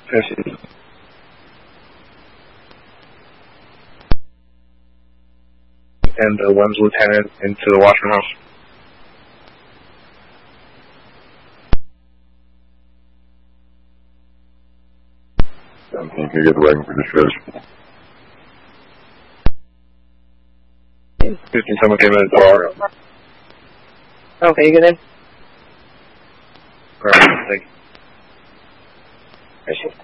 Yes. And one's lieutenant into the washroom house. I think you get the wagon for discharge. 15, someone came in at the door. Okay, you get in? Alright, thank you. Appreciate it.